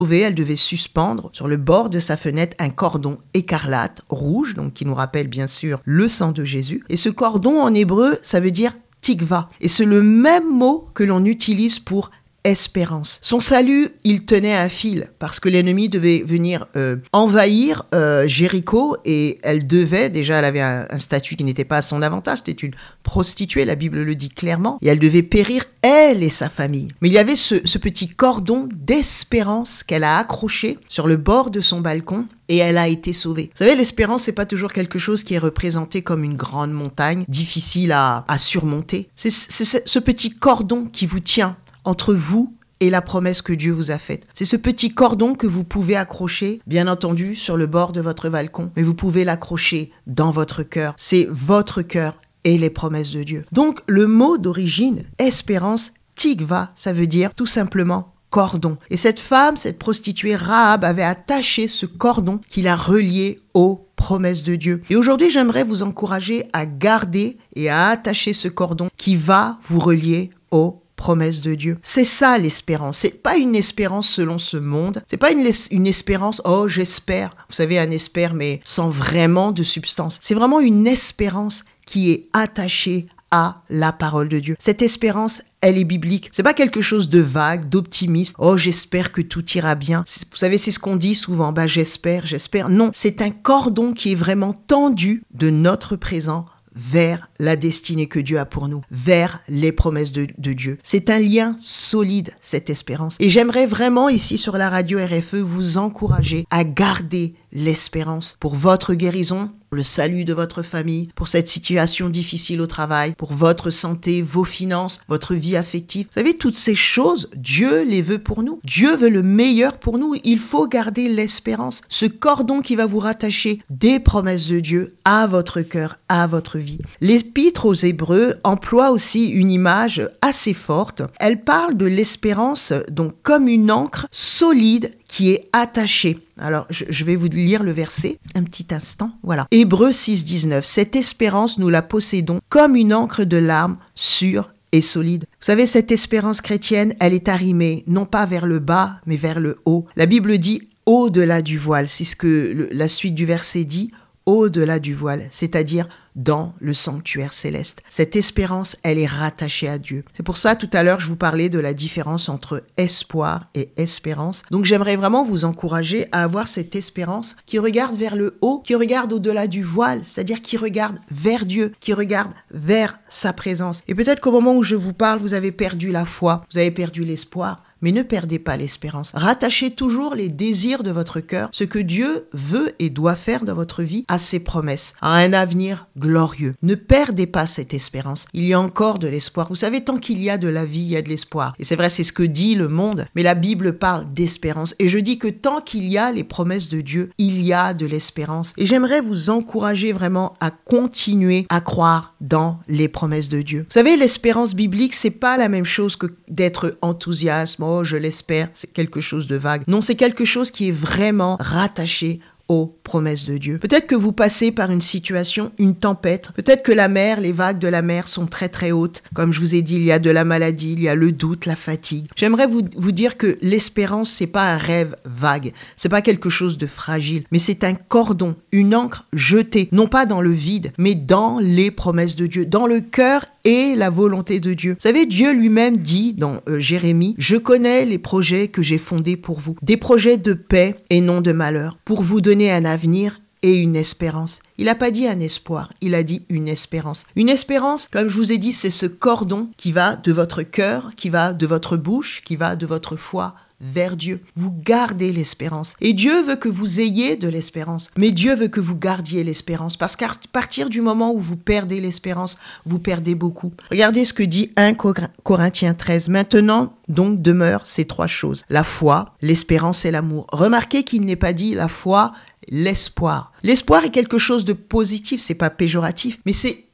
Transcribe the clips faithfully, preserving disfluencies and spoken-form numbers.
Elle devait suspendre sur le bord de sa fenêtre un cordon écarlate, rouge, donc qui nous rappelle bien sûr le sang de Jésus. Et ce cordon en hébreu, ça veut dire tikva. Et c'est le même mot que l'on utilise pour espérance. Son salut, il tenait un fil parce que l'ennemi devait venir euh, envahir euh, Jéricho et elle devait, déjà elle avait un, un statut qui n'était pas à son avantage, c'était une prostituée, la Bible le dit clairement, et elle devait périr, elle et sa famille. Mais il y avait ce, ce petit cordon d'espérance qu'elle a accroché sur le bord de son balcon et elle a été sauvée. Vous savez, l'espérance, c'est pas toujours quelque chose qui est représenté comme une grande montagne, difficile à, à surmonter. C'est, c'est, c'est ce petit cordon qui vous tient entre vous et la promesse que Dieu vous a faite. C'est ce petit cordon que vous pouvez accrocher, bien entendu, sur le bord de votre balcon, mais vous pouvez l'accrocher dans votre cœur. C'est votre cœur et les promesses de Dieu. Donc, le mot d'origine, espérance, tikva, ça veut dire tout simplement cordon. Et cette femme, cette prostituée Rahab, avait attaché ce cordon qui la reliait aux promesses de Dieu. Et aujourd'hui, j'aimerais vous encourager à garder et à attacher ce cordon qui va vous relier aux promesse de Dieu. C'est ça l'espérance. C'est pas une espérance selon ce monde. C'est pas une, une espérance, oh j'espère. Vous savez, un espère mais sans vraiment de substance. C'est vraiment une espérance qui est attachée à la parole de Dieu. Cette espérance, elle est biblique. C'est pas quelque chose de vague, d'optimiste. Oh, j'espère que tout ira bien. Vous savez, c'est ce qu'on dit souvent. Bah, j'espère, j'espère. Non, c'est un cordon qui est vraiment tendu de notre présent vers la destinée que Dieu a pour nous, vers les promesses de, de Dieu. C'est un lien solide, cette espérance. Et j'aimerais vraiment, ici sur la radio R F E, vous encourager à garder l'espérance pour votre guérison, pour le salut de votre famille, pour cette situation difficile au travail, pour votre santé, vos finances, votre vie affective. Vous savez, toutes ces choses, Dieu les veut pour nous. Dieu veut le meilleur pour nous. Il faut garder l'espérance. Ce cordon qui va vous rattacher des promesses de Dieu à votre cœur, à votre vie. L'Épître aux Hébreux emploie aussi une image assez forte. Elle parle de l'espérance donc comme une ancre solide qui est attachée. Alors, je, je vais vous lire le verset, un petit instant, voilà. Hébreux six, dix-neuf. Cette espérance, nous la possédons comme une ancre de larmes sûre et solide. Vous savez, cette espérance chrétienne, elle est arrimée, non pas vers le bas, mais vers le haut. La Bible dit au-delà du voile. C'est ce que le, la suite du verset dit, au-delà du voile, c'est-à-dire dans le sanctuaire céleste. Cette espérance, elle est rattachée à Dieu. C'est pour ça, tout à l'heure, je vous parlais de la différence entre espoir et espérance. Donc, j'aimerais vraiment vous encourager à avoir cette espérance qui regarde vers le haut, qui regarde au-delà du voile, c'est-à-dire qui regarde vers Dieu, qui regarde vers sa présence. Et peut-être qu'au moment où je vous parle, vous avez perdu la foi, vous avez perdu l'espoir. Mais ne perdez pas l'espérance. Rattachez toujours les désirs de votre cœur, ce que Dieu veut et doit faire dans votre vie, à ses promesses, à un avenir glorieux. Ne perdez pas cette espérance. Il y a encore de l'espoir. Vous savez, tant qu'il y a de la vie, il y a de l'espoir. Et c'est vrai, c'est ce que dit le monde, mais la Bible parle d'espérance. Et je dis que tant qu'il y a les promesses de Dieu, il y a de l'espérance. Et j'aimerais vous encourager vraiment à continuer à croire dans les promesses de Dieu. Vous savez, l'espérance biblique, c'est pas la même chose que d'être enthousiaste. Oh, je l'espère, c'est quelque chose de vague. Non, c'est quelque chose qui est vraiment rattaché aux promesses de Dieu. Peut-être que vous passez par une situation, une tempête. Peut-être que la mer, les vagues de la mer sont très très hautes. Comme je vous ai dit, il y a de la maladie, il y a le doute, la fatigue. J'aimerais vous, vous dire que l'espérance, c'est pas un rêve vague. C'est pas quelque chose de fragile, mais c'est un cordon, une ancre jetée, non pas dans le vide, mais dans les promesses de Dieu, dans le cœur et la volonté de Dieu. Vous savez, Dieu lui-même dit dans euh, Jérémie, « Je connais les projets que j'ai fondés pour vous, des projets de paix et non de malheur, pour vous donner un avenir et une espérance. » Il n'a pas dit un espoir, il a dit une espérance. Une espérance, comme je vous ai dit, c'est ce cordon qui va de votre cœur, qui va de votre bouche, qui va de votre foi vers Dieu. Vous gardez l'espérance. Et Dieu veut que vous ayez de l'espérance. Mais Dieu veut que vous gardiez l'espérance. Parce qu'à partir du moment où vous perdez l'espérance, vous perdez beaucoup. Regardez ce que dit premier Corinthiens treize. Maintenant, donc, demeurent ces trois choses. La foi, l'espérance et l'amour. Remarquez qu'il n'est pas dit la foi, l'espoir. L'espoir est quelque chose de positif, c'est pas péjoratif, mais c'est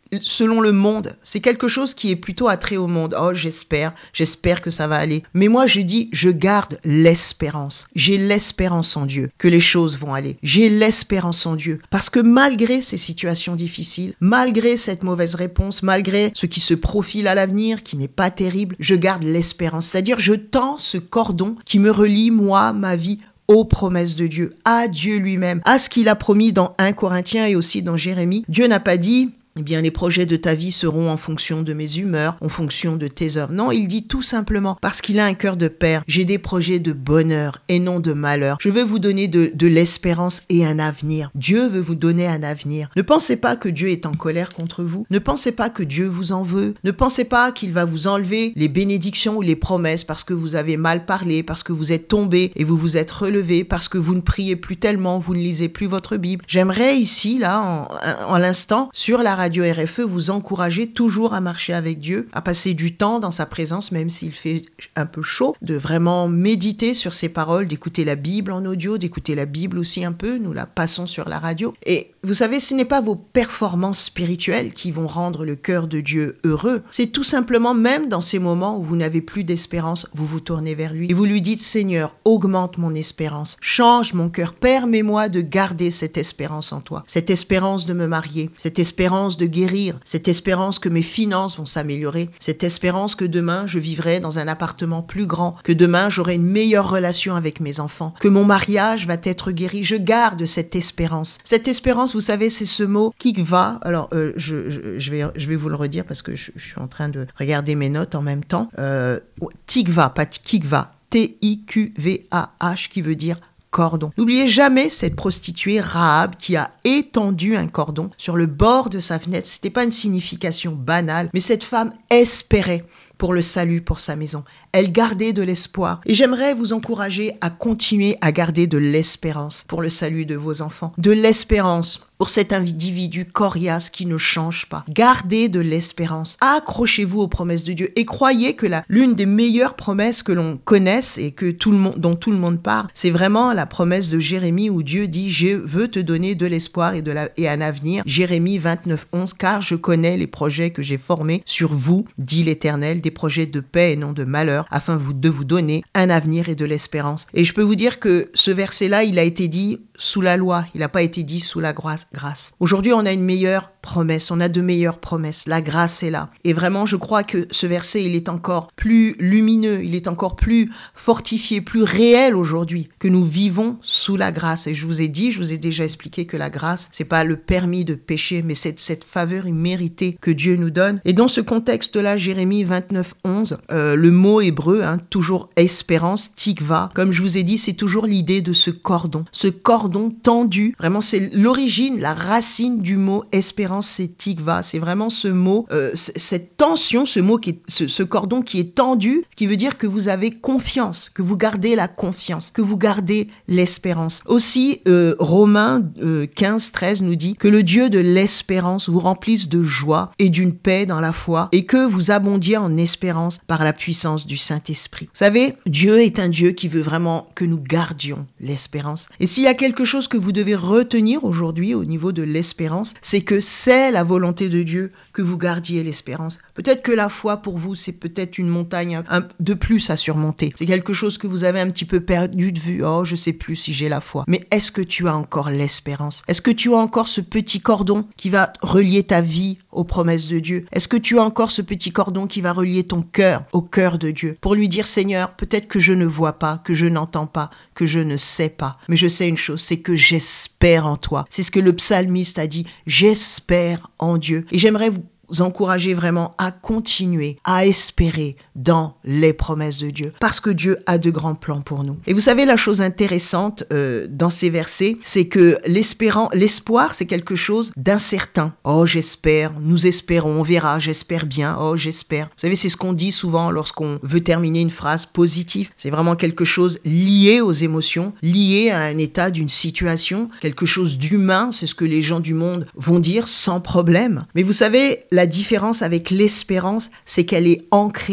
selon le monde. C'est quelque chose qui est plutôt attrait au monde. Oh, j'espère, j'espère que ça va aller. Mais moi, je dis, je garde l'espérance. J'ai l'espérance en Dieu que les choses vont aller. J'ai l'espérance en Dieu. Parce que malgré ces situations difficiles, malgré cette mauvaise réponse, malgré ce qui se profile à l'avenir, qui n'est pas terrible, je garde l'espérance. C'est-à-dire, je tends ce cordon qui me relie, moi, ma vie, aux promesses de Dieu, à Dieu lui-même, à ce qu'il a promis dans un Corinthiens et aussi dans Jérémie. Dieu n'a pas dit... Eh bien, les projets de ta vie seront en fonction de mes humeurs, en fonction de tes œuvres. Non, il dit tout simplement, parce qu'il a un cœur de père, j'ai des projets de bonheur et non de malheur. Je veux vous donner de, de l'espérance et un avenir. Dieu veut vous donner un avenir. Ne pensez pas que Dieu est en colère contre vous. Ne pensez pas que Dieu vous en veut. Ne pensez pas qu'il va vous enlever les bénédictions ou les promesses parce que vous avez mal parlé, parce que vous êtes tombé et vous vous êtes relevé, parce que vous ne priez plus tellement, vous ne lisez plus votre Bible. J'aimerais ici, là, en, en l'instant, sur la radio, Radio R F E vous encourager toujours à marcher avec Dieu, à passer du temps dans sa présence, même s'il fait un peu chaud, de vraiment méditer sur ses paroles, d'écouter la Bible en audio, d'écouter la Bible aussi un peu, nous la passons sur la radio. Et vous savez, ce n'est pas vos performances spirituelles qui vont rendre le cœur de Dieu heureux, c'est tout simplement même dans ces moments où vous n'avez plus d'espérance, vous vous tournez vers lui et vous lui dites, Seigneur, augmente mon espérance, change mon cœur, permets-moi de garder cette espérance en toi, cette espérance de me marier, cette espérance de guérir, cette espérance que mes finances vont s'améliorer, cette espérance que demain je vivrai dans un appartement plus grand, que demain j'aurai une meilleure relation avec mes enfants, que mon mariage va être guéri. Je garde cette espérance. Cette espérance, vous savez, c'est ce mot kikva. Alors, euh, je, je, je, vais, je vais vous le redire parce que je, je suis en train de regarder mes notes en même temps. Euh, tikva, pas kikva, T I Q V A H, qui veut dire cordon. N'oubliez jamais cette prostituée Rahab qui a étendu un cordon sur le bord de sa fenêtre. C'était pas une signification banale, mais cette femme espérait pour le salut, pour sa maison. Elle gardait de l'espoir. Et j'aimerais vous encourager à continuer à garder de l'espérance pour le salut de vos enfants. De l'espérance pour cet individu coriace qui ne change pas. Gardez de l'espérance. Accrochez-vous aux promesses de Dieu et croyez que la, l'une des meilleures promesses que l'on connaisse et que tout le monde, dont tout le monde parle, c'est vraiment la promesse de Jérémie où Dieu dit « Je veux te donner de l'espoir et, de la, et un avenir ». Jérémie vingt-neuf, onze, « Car je connais les projets que j'ai formés sur vous, dit l'Éternel, des projets de paix et non de malheur, afin de vous donner un avenir et de l'espérance. » Et je peux vous dire que ce verset-là, il a été dit sous la loi, il n'a pas été dit sous la grâce. Aujourd'hui, on a une meilleure promesse, on a de meilleures promesses. La grâce est là. Et vraiment, je crois que ce verset, il est encore plus lumineux, il est encore plus fortifié, plus réel aujourd'hui, que nous vivons sous la grâce. Et je vous ai dit, je vous ai déjà expliqué que la grâce, c'est pas le permis de pécher, mais c'est cette faveur imméritée que Dieu nous donne. Et dans ce contexte-là, Jérémie vingt-neuf, onze, euh, le mot hébreu, hein, toujours espérance, tikva, comme je vous ai dit, c'est toujours l'idée de ce cordon, ce cordon tendu. Vraiment, c'est l'origine, la racine du mot espérance, c'est tikva. C'est vraiment ce mot, euh, c- cette tension, ce mot qui est, ce, ce cordon qui est tendu, qui veut dire que vous avez confiance, que vous gardez la confiance, que vous gardez l'espérance. Aussi, euh, Romains euh, quinze, treize nous dit que le Dieu de l'espérance vous remplisse de joie et d'une paix dans la foi et que vous abondiez en espérance par la puissance du Saint-Esprit. Vous savez, Dieu est un Dieu qui veut vraiment que nous gardions l'espérance. Et s'il y a quelque chose que vous devez retenir aujourd'hui au niveau de l'espérance, c'est que c'est la volonté de Dieu que vous gardiez l'espérance. Peut-être que la foi pour vous, c'est peut-être une montagne un, de plus à surmonter. C'est quelque chose que vous avez un petit peu perdu de vue. Oh, je sais plus si j'ai la foi. Mais est-ce que tu as encore l'espérance? Est-ce que tu as encore ce petit cordon qui va relier ta vie aux promesses de Dieu? Est-ce que tu as encore ce petit cordon qui va relier ton cœur au cœur de Dieu? Pour lui dire, Seigneur, peut-être que je ne vois pas, que je n'entends pas, que je ne sais pas. Mais je sais une chose, c'est que j'espère en toi. C'est ce que le psalmiste a dit. J'espère en Dieu. Et j'aimerais vous vous encourager vraiment à continuer à espérer dans les promesses de Dieu, parce que Dieu a de grands plans pour nous. Et vous savez, la chose intéressante euh, dans ces versets, c'est que l'espérant, l'espoir, c'est quelque chose d'incertain. Oh, j'espère, nous espérons, on verra, j'espère bien, oh, j'espère. Vous savez, c'est ce qu'on dit souvent lorsqu'on veut terminer une phrase positive. C'est vraiment quelque chose lié aux émotions, lié à un état d'une situation, quelque chose d'humain, c'est ce que les gens du monde vont dire sans problème. Mais vous savez, la différence avec l'espérance, c'est qu'elle est ancrée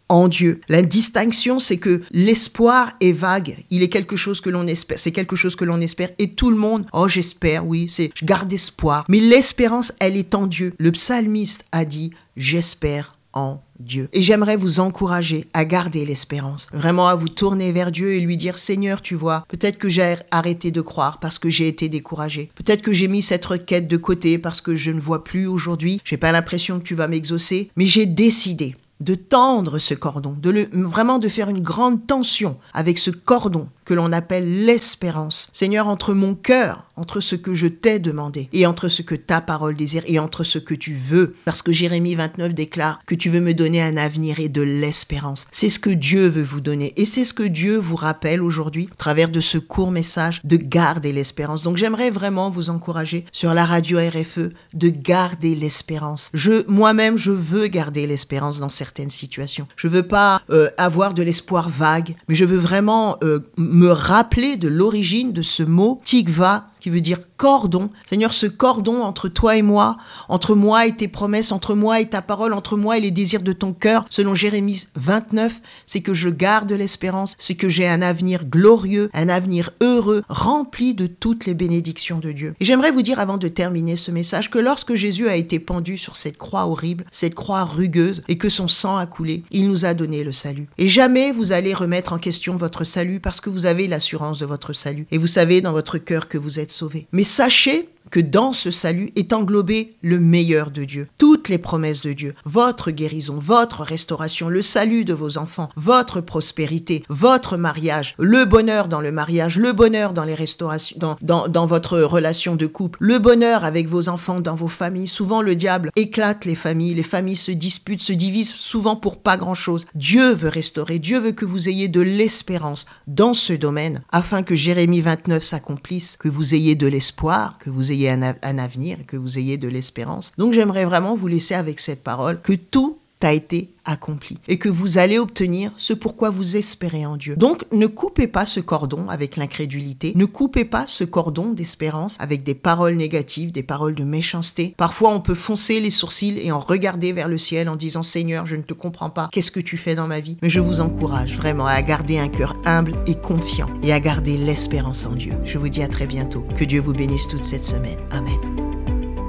en Dieu. La distinction, c'est que l'espoir est vague. Il est quelque chose que l'on espère. C'est quelque chose que l'on espère. Et tout le monde, oh, j'espère, oui, c'est, je garde espoir. Mais l'espérance, elle est en Dieu. Le psalmiste a dit, j'espère en Dieu. Et j'aimerais vous encourager à garder l'espérance, vraiment à vous tourner vers Dieu et lui dire, Seigneur, tu vois, peut-être que j'ai arrêté de croire parce que j'ai été découragé. Peut-être que j'ai mis cette requête de côté parce que je ne vois plus aujourd'hui. J'ai pas l'impression que tu vas m'exaucer, mais j'ai décidé de tendre ce cordon, de le, vraiment de faire une grande tension avec ce cordon que l'on appelle l'espérance. Seigneur, entre mon cœur, entre ce que je t'ai demandé et entre ce que ta parole désire et entre ce que tu veux, parce que Jérémie vingt-neuf déclare que tu veux me donner un avenir et de l'espérance. C'est ce que Dieu veut vous donner et c'est ce que Dieu vous rappelle aujourd'hui à travers de ce court message de garder l'espérance. Donc j'aimerais vraiment vous encourager sur la radio R F E de garder l'espérance. Je, moi-même, je veux garder l'espérance dans certaines situations. Je veux pas euh, avoir de l'espoir vague, mais je veux vraiment euh, me rappeler de l'origine de ce mot tikva, qui veut dire cordon. Seigneur, ce cordon entre toi et moi, entre moi et tes promesses, entre moi et ta parole, entre moi et les désirs de ton cœur, selon Jérémie vingt-neuf, c'est que je garde l'espérance, c'est que j'ai un avenir glorieux, un avenir heureux, rempli de toutes les bénédictions de Dieu. Et j'aimerais vous dire avant de terminer ce message que lorsque Jésus a été pendu sur cette croix horrible, cette croix rugueuse, et que son sang a coulé, il nous a donné le salut. Et jamais vous allez remettre en question votre salut parce que vous avez l'assurance de votre salut. Et vous savez dans votre cœur que vous êtes sauvé. Mais sachez que dans ce salut est englobé le meilleur de Dieu, toutes les promesses de Dieu, votre guérison, votre restauration, le salut de vos enfants, votre prospérité, votre mariage, le bonheur dans le mariage, le bonheur dans les restaurations, dans, dans, dans votre relation de couple, le bonheur avec vos enfants, dans vos familles. Souvent le diable éclate les familles, les familles se disputent, se divisent souvent pour pas grand-chose. Dieu veut restaurer, Dieu veut que vous ayez de l'espérance dans ce domaine, afin que Jérémie vingt-neuf s'accomplisse, que vous ayez de l'espoir, que vous ayez Un, un avenir, que vous ayez de l'espérance. Donc j'aimerais vraiment vous laisser avec cette parole, que tout a été accompli et que vous allez obtenir ce pourquoi vous espérez en Dieu. Donc ne coupez pas ce cordon avec l'incrédulité, ne coupez pas ce cordon d'espérance avec des paroles négatives, des paroles de méchanceté. Parfois on peut foncer les sourcils et en regarder vers le ciel en disant Seigneur, je ne te comprends pas, qu'est-ce que tu fais dans ma vie? Mais je vous encourage vraiment à garder un cœur humble et confiant et à garder l'espérance en Dieu. Je vous dis à très bientôt. Que Dieu vous bénisse toute cette semaine. Amen.